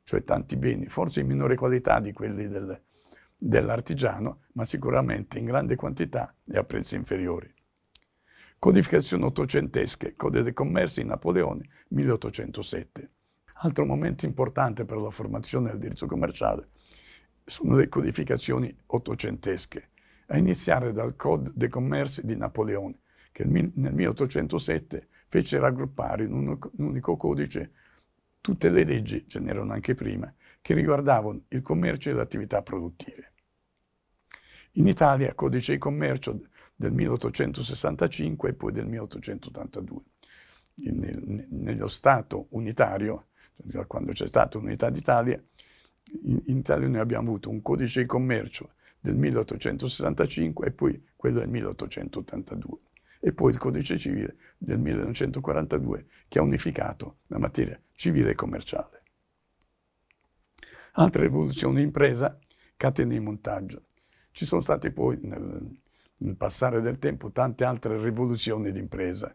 cioè tanti beni, forse in minore qualità di quelli dell'artigiano, ma sicuramente in grande quantità e a prezzi inferiori. Codificazioni ottocentesche, Code dei Commerci di Napoleone, 1807. Altro momento importante per la formazione del diritto commerciale sono le codificazioni ottocentesche, a iniziare dal Code dei Commerci di Napoleone, che nel 1807 fece raggruppare in un unico codice tutte le leggi, ce n'erano anche prima, che riguardavano il commercio e le attività produttive. In Italia, Codice di Commercio del 1865 e poi del 1882. Nello Stato unitario, quando c'è stata unità d'Italia, in Italia noi abbiamo avuto un Codice di Commercio del 1865 e poi quello del 1882. E poi il Codice Civile del 1942 che ha unificato la materia civile e commerciale. Altre rivoluzioni d'impresa, catene di montaggio. Ci sono state poi nel passare del tempo tante altre rivoluzioni d'impresa.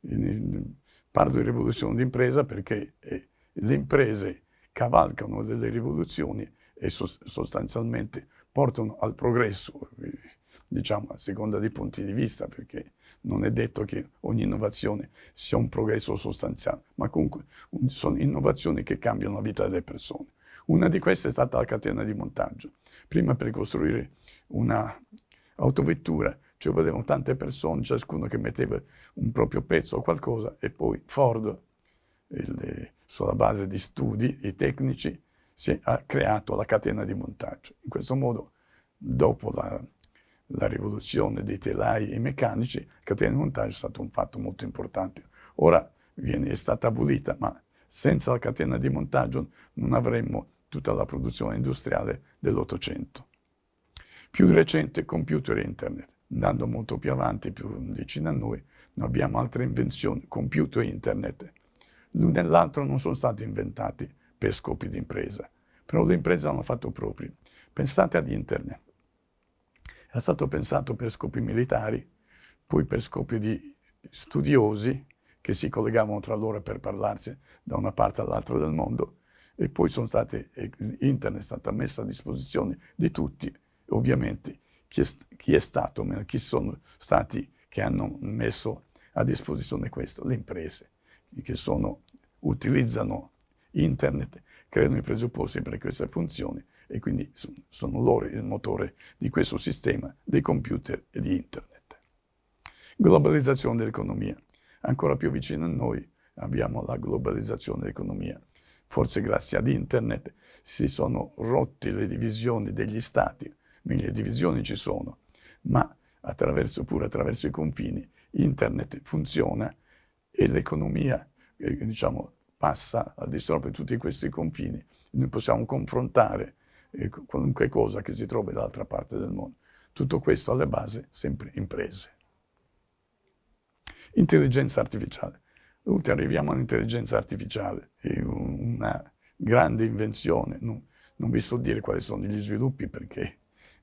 Parlo di rivoluzione d'impresa perché le imprese cavalcano delle rivoluzioni e sostanzialmente portano al progresso, diciamo a seconda dei punti di vista, perché non è detto che ogni innovazione sia un progresso sostanziale, ma comunque sono innovazioni che cambiano la vita delle persone. Una di queste è stata la catena di montaggio. Prima per costruire una autovettura ci volevano tante persone, ciascuno che metteva un proprio pezzo o qualcosa, e poi Ford, sulla base di studi tecnici, ha creato la catena di montaggio. In questo modo, dopo la rivoluzione dei telai e meccanici, la catena di montaggio è stato un fatto molto importante. Ora è stata abolita, ma senza la catena di montaggio non avremmo tutta la produzione industriale dell'Ottocento. Più di recente computer e internet. Andando molto più avanti, più vicino a noi, abbiamo altre invenzioni, computer e internet. L'uno e l'altro non sono stati inventati per scopi di impresa, però le imprese hanno fatto propri. Pensate ad internet. È stato pensato per scopi militari, poi per scopi di studiosi che si collegavano tra loro per parlarsi da una parte all'altra del mondo, e poi internet è stata messa a disposizione di tutti. Ovviamente chi è stato, chi sono stati che hanno messo a disposizione questo? Le imprese, che utilizzano internet, creano i presupposti per queste funzioni e quindi sono loro il motore di questo sistema dei computer e di internet. Globalizzazione dell'economia. Ancora più vicino a noi abbiamo la globalizzazione dell'economia. Forse grazie ad internet si sono rotte le divisioni degli stati. Le divisioni ci sono, ma pure attraverso i confini internet funziona e l'economia passa al di sopra di tutti questi confini. Noi possiamo confrontare qualunque cosa che si trovi dall'altra parte del mondo. Tutto questo alle basi sempre imprese. Intelligenza artificiale. Arriviamo all'intelligenza artificiale, è una grande invenzione. Non vi so dire quali sono gli sviluppi perché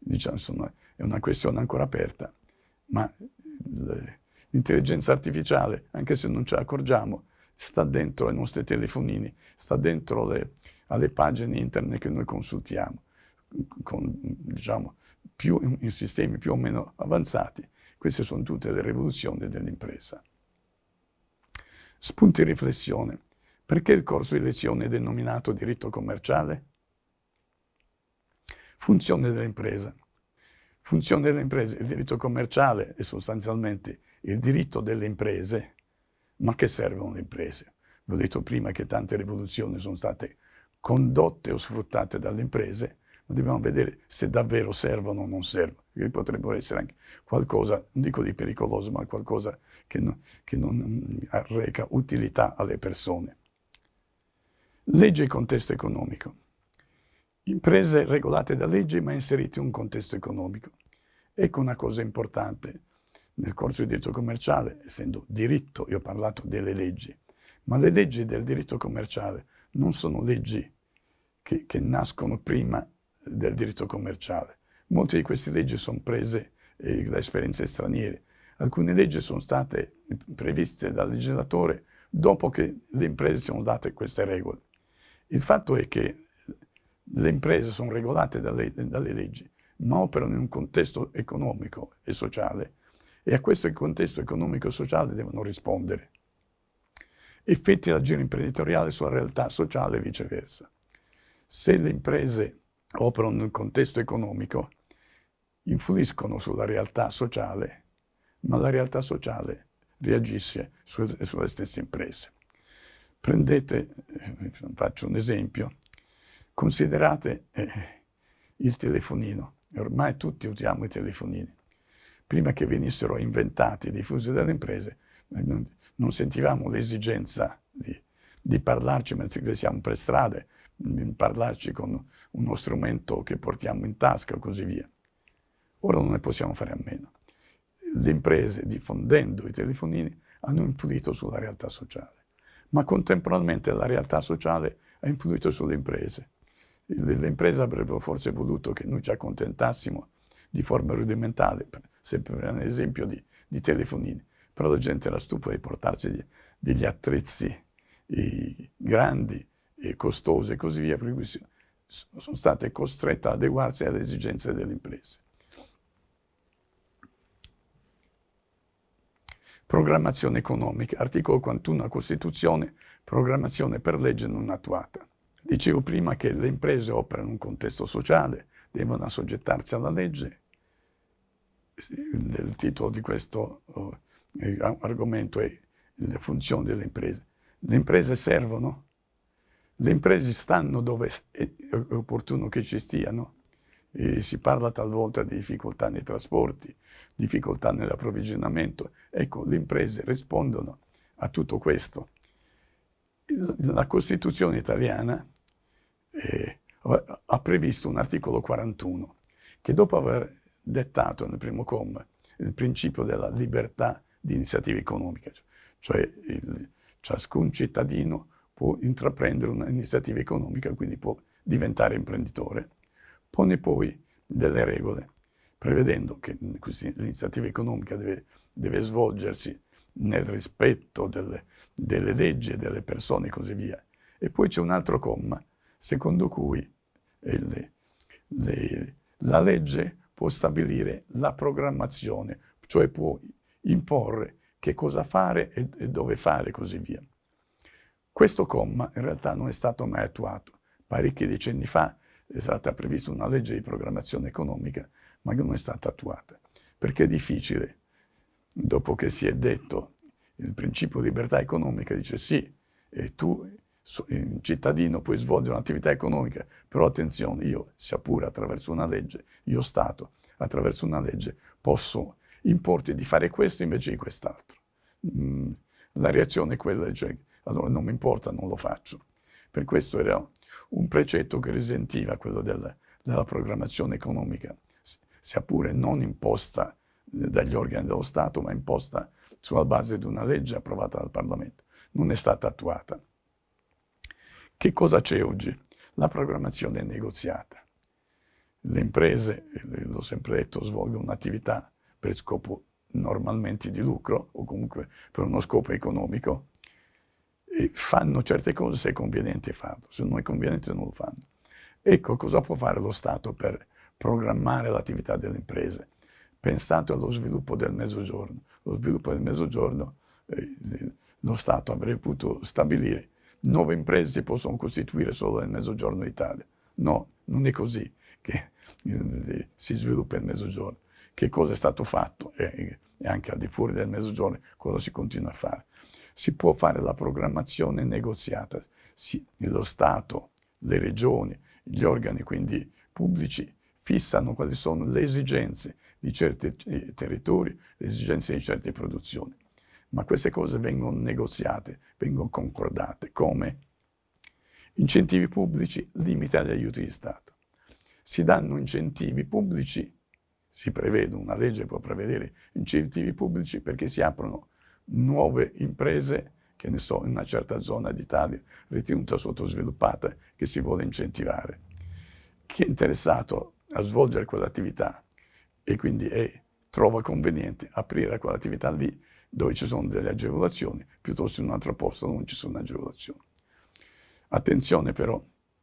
è una questione ancora aperta, ma l'intelligenza artificiale, anche se non ce ne accorgiamo, sta dentro ai nostri telefonini, sta dentro alle pagine internet che noi consultiamo, in sistemi più o meno avanzati. Queste sono tutte le rivoluzioni dell'impresa. Spunti di riflessione. Perché il corso di lezione è denominato diritto commerciale? Funzione dell'impresa. Funzione delle imprese. Il diritto commerciale è sostanzialmente il diritto delle imprese. Ma che servono le imprese? Vi ho detto prima che tante rivoluzioni sono state condotte o sfruttate dalle imprese, ma dobbiamo vedere se davvero servono o non servono. Perché potrebbero essere anche qualcosa, non dico di pericoloso, ma qualcosa che non arreca utilità alle persone. Legge e contesto economico. Imprese regolate da leggi ma inserite in un contesto economico. Ecco una cosa importante. Nel corso di diritto commerciale, essendo diritto, io ho parlato delle leggi, ma le leggi del diritto commerciale non sono leggi che nascono prima del diritto commerciale. Molte di queste leggi sono prese da esperienze straniere. Alcune leggi sono state previste dal legislatore dopo che le imprese siano date queste regole. Il fatto è che Le imprese sono regolate dalle leggi, ma operano in un contesto economico e sociale, e a questo contesto economico e sociale devono rispondere. Effetti dell'agire imprenditoriale sulla realtà sociale e viceversa. Se le imprese operano in un contesto economico, influiscono sulla realtà sociale, ma la realtà sociale reagisce sulle stesse imprese. Prendete, faccio un esempio, considerate il telefonino. Ormai tutti usiamo i telefonini. Prima che venissero inventati e diffusi dalle imprese, non sentivamo l'esigenza di parlarci mentre siamo per strada, parlarci con uno strumento che portiamo in tasca o così via. Ora non ne possiamo fare a meno. Le imprese, diffondendo i telefonini, hanno influito sulla realtà sociale, ma contemporaneamente la realtà sociale ha influito sulle imprese. Le imprese avrebbero forse voluto che noi ci accontentassimo di forma rudimentale, sempre per un esempio di telefonini, però la gente era stufa di portarsi degli attrezzi grandi e costosi e così via, per cui sono state costrette ad adeguarsi alle esigenze delle imprese. Programmazione economica, articolo 41 della Costituzione, programmazione per legge non attuata. Dicevo prima che le imprese operano in un contesto sociale, devono assoggettarsi alla legge. Il titolo di questo argomento è le funzioni delle imprese. Le imprese servono? Le imprese stanno dove è opportuno che ci stiano. Si parla talvolta di difficoltà nei trasporti, difficoltà nell'approvvigionamento. Ecco, le imprese rispondono a tutto questo. La Costituzione italiana ha previsto un articolo 41 che, dopo aver dettato nel primo comma il principio della libertà di iniziativa economica, cioè ciascun cittadino può intraprendere un'iniziativa economica, quindi può diventare imprenditore, pone poi delle regole, prevedendo che l'iniziativa economica deve svolgersi nel rispetto delle leggi e delle persone e così via. E poi c'è un altro comma, secondo cui la legge può stabilire la programmazione, cioè può imporre che cosa fare e dove fare e così via. Questo comma in realtà non è stato mai attuato. Parecchi decenni fa è stata prevista una legge di programmazione economica, ma che non è stata attuata, perché è difficile, dopo che si è detto il principio di libertà economica, dice sì, e tu cittadino puoi svolgere un'attività economica, però attenzione, io, sia pure attraverso una legge, io Stato, attraverso una legge, posso importi di fare questo invece di quest'altro. La reazione è quella, cioè, allora non mi importa, non lo faccio. Per questo era un precetto che risentiva quello della programmazione economica, sia pure non imposta dagli organi dello Stato, ma imposta sulla base di una legge approvata dal Parlamento. Non è stata attuata. Che cosa c'è oggi? La programmazione negoziata. Le imprese, l'ho sempre detto, svolgono un'attività per scopo normalmente di lucro o comunque per uno scopo economico e fanno certe cose se è conveniente farlo, se non è conveniente non lo fanno. Ecco cosa può fare lo Stato per programmare l'attività delle imprese. Pensate allo sviluppo del Mezzogiorno. Lo sviluppo del Mezzogiorno, lo Stato avrebbe potuto stabilire nuove imprese si possono costituire solo nel Mezzogiorno d'Italia. No, non è così che si sviluppa il Mezzogiorno. Che cosa è stato fatto? E anche al di fuori del Mezzogiorno cosa si continua a fare? Si può fare la programmazione negoziata. Lo Stato, le regioni, gli organi quindi pubblici fissano quali sono le esigenze di certi territori, le esigenze di certe produzioni. Ma queste cose vengono negoziate, vengono concordate. Come? Incentivi pubblici, limiti agli aiuti di Stato. Si danno incentivi pubblici, si prevede, una legge può prevedere incentivi pubblici perché si aprono nuove imprese, che ne so, in una certa zona d'Italia ritenuta sottosviluppata, che si vuole incentivare. Chi è interessato a svolgere quell'attività e quindi trova conveniente aprire quell'attività lì, dove ci sono delle agevolazioni, piuttosto in un altro posto non ci sono agevolazioni. Attenzione però,